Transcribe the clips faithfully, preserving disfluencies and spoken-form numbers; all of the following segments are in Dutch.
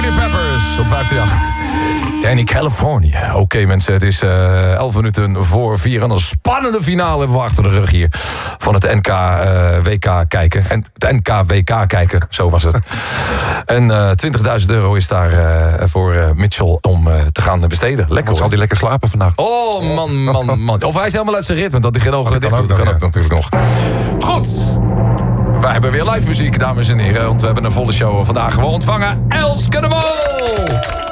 Chili Peppers op vijfhonderdachttien. Danny California. Oké okay, mensen, het is uh, elf minuten voor vier. En een spannende finale hebben we achter de rug hier. Van het N K uh, W K kijken. En het N K W K kijken, zo was het. En uh, twintigduizend euro is daar uh, voor uh, Mitchell om uh, te gaan besteden. Lekker. Zal die lekker slapen vandaag? Oh man, man, man. Of hij is helemaal uit zijn ritme, dat hij geen ogen dicht doet. Dat kan ook natuurlijk nog. Goed. Wij hebben weer live muziek, dames en heren. Want we hebben een volle show vandaag. We ontvangen Elske de Mol.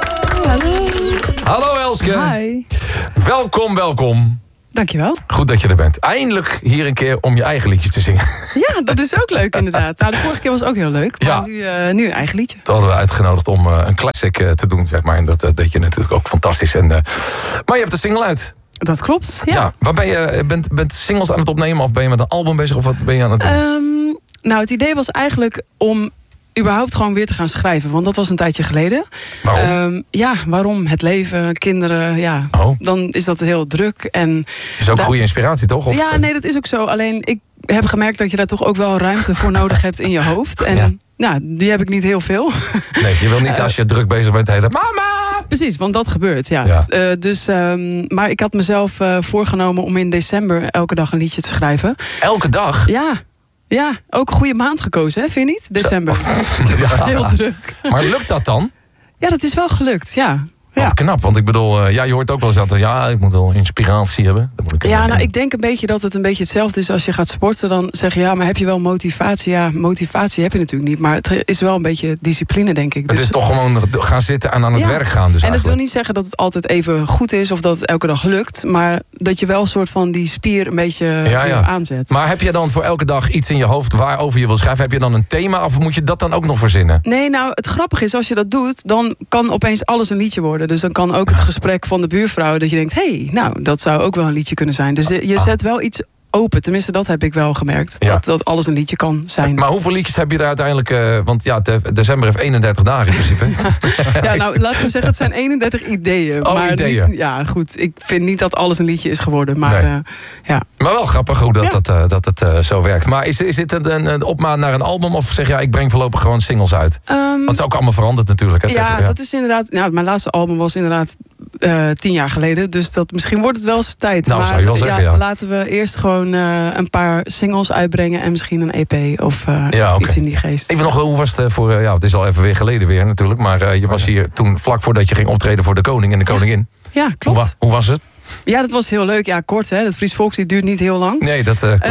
Hallo. Hallo Elske. Hi. Welkom, welkom. Dankjewel. Goed dat je er bent. Eindelijk hier een keer om je eigen liedje te zingen. Ja, dat is ook leuk inderdaad. Nou, de vorige keer was ook heel leuk. Maar ja. nu, uh, nu een eigen liedje. Toen hadden we uitgenodigd om uh, een classic uh, te doen, zeg maar. En dat uh, deed je natuurlijk ook fantastisch. En, uh, maar je hebt de single uit. Dat klopt, ja. ja waar ben je? Bent, bent singles aan het opnemen of ben je met een album bezig? Of wat ben je aan het doen? Um, nou, het idee was eigenlijk om überhaupt gewoon weer te gaan schrijven. Want dat was een tijdje geleden. Waarom? Um, ja, waarom? Het leven, kinderen, ja. Oh. Dan is dat heel druk. En is ook goede inspiratie, toch? Of? Ja, nee, dat is ook zo. Alleen, ik heb gemerkt dat je daar toch ook wel ruimte voor nodig hebt in je hoofd. En ja. nou, die heb ik niet heel veel. Nee, je wil niet als je druk bezig bent, hele mama! Precies, want dat gebeurt, ja. ja. Uh, dus, um, maar ik had mezelf uh, voorgenomen om in december elke dag een liedje te schrijven. Elke dag? Ja. Ja, ook een goede maand gekozen, hè? Vind je niet? December. Ja. Heel druk. Maar lukt dat dan? Ja, dat is wel gelukt, ja. Wat ja. knap, want ik bedoel, uh, ja, je hoort ook wel eens dat ja, ik moet wel inspiratie hebben. Dat moet ik ja, nou, ik denk een beetje dat het een beetje hetzelfde is als je gaat sporten. Dan zeg je, ja, maar heb je wel motivatie? Ja, motivatie heb je natuurlijk niet, maar het is wel een beetje discipline, denk ik. Het dus, is toch gewoon gaan zitten en aan het ja. werk gaan. Dus en eigenlijk. dat wil niet zeggen dat het altijd even goed is of dat het elke dag lukt, maar dat je wel een soort van die spier een beetje ja, ja. aanzet. Maar heb je dan voor elke dag iets in je hoofd waarover je wil schrijven? Heb je dan een thema of moet je dat dan ook nog verzinnen? Nee, nou, het grappige is, als je dat doet, dan kan opeens alles een liedje worden. Dus dan kan ook het gesprek van de buurvrouw dat je denkt, hé, hey, nou, dat zou ook wel een liedje kunnen zijn. Dus je zet wel iets open. Tenminste, dat heb ik wel gemerkt. Ja. Dat, dat alles een liedje kan zijn. Maar hoeveel liedjes heb je er uiteindelijk? Uh, want ja, de, december heeft eenendertig dagen in principe. Ja, nou, laten we zeggen, het zijn eenendertig ideeën. Oh, maar ideeën. Niet, ja, goed. Ik vind niet dat alles een liedje is geworden. Maar, nee. uh, ja. maar wel grappig hoe dat, ja. dat, uh, dat het uh, zo werkt. Maar is, is dit een, een opmaat naar een album? Of zeg je, ja, ik breng voorlopig gewoon singles uit? Um, Want het is ook allemaal veranderd natuurlijk. Hè, ja, tegen, ja, dat is inderdaad... Nou, mijn laatste album was inderdaad uh, tien jaar geleden. Dus dat, misschien wordt het wel eens tijd. Nou, maar zou je wel zeggen, ja, ja. laten we eerst gewoon uh, een paar singles uitbrengen en misschien een E P of uh, ja, okay. iets in die geest. Even nog, hoe was het voor, uh, ja, het is al even weer geleden weer natuurlijk, maar uh, je was hier toen vlak voordat je ging optreden voor de koning en de koningin. Ja, klopt. Hoe, wa- hoe was het? Ja, dat was heel leuk. Ja, kort hè. Het Fries Volkslied duurt niet heel lang. Nee, dat... Uh,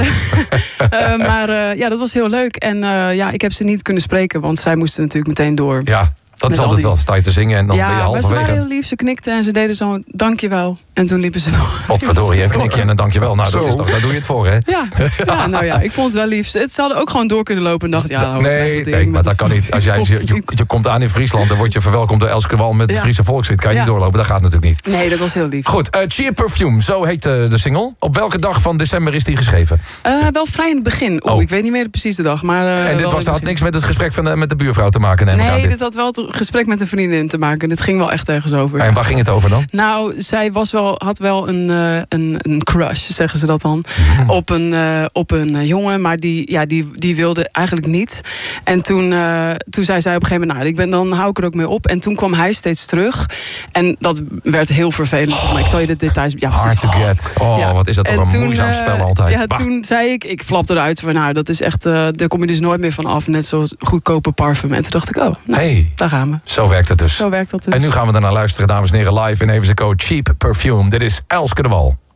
uh, maar uh, ja, dat was heel leuk. En uh, ja, ik heb ze niet kunnen spreken, want zij moesten natuurlijk meteen door. Ja. Dat is altijd die... wel, sta je te zingen en dan ja, ben je halverwege. Ja, maar ze waren heel lief, ze knikten en ze deden zo, dankjewel. En toen liepen ze door. Potverdorie, een knikje en een dankjewel. Nou, dat is toch, daar doe je het voor, hè? Ja, ja, nou ja, ik vond het wel lief. Ze hadden ook gewoon door kunnen lopen en dacht, ja, nou, nee, nee, maar dat kan niet. Als jij je, je, je komt aan in Friesland, dan word je verwelkomd door Elske Wal met het ja. Friese volkslied. Kan je ja. niet doorlopen, dat gaat natuurlijk niet. Nee, dat was heel lief. Goed, uh, Cheer Perfume, zo heet uh, de single. Op welke dag van december is die geschreven? Uh, wel vrij in het begin. Oeh, oh. ik weet niet meer precies de dag. Maar, uh, en dit was, had niks met het gesprek van de, met de buurvrouw te maken? Nee, nee dit. dit had wel het gesprek met een vriendin te maken. Dit ging wel echt ergens over. En waar ging het over dan? Nou, zij was wel, had wel een, uh, een, een crush, zeggen ze dat dan. Mm. Op een, uh, op een uh, jongen, maar die, ja, die, die wilde eigenlijk niet. En toen, uh, toen zei zij op een gegeven moment, nou, ik ben, dan hou ik er ook mee op. En toen kwam hij steeds terug. En dat werd heel vervelend. Oh, maar ik zal je de details... Ja, hard to get. Oh, ja. Wat is dat toch en een toen, moeizaam spel altijd. Ja, bah. Toen zei ik, ik flapte eruit van, nou, dat is echt, uh, daar kom je dus nooit meer van af. Net zoals goedkope parfum. En toen dacht ik, oh, nou, hey, daar gaan we. Zo werkt het dus. Zo werkt dat dus. En nu gaan we daarna luisteren, dames en heren, live in Evenze Co. Cheap Perfume. Dit is Elske de Wal.